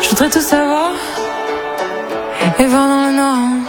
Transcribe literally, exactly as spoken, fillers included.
Je voudrais tout savoir et voir dans le noir.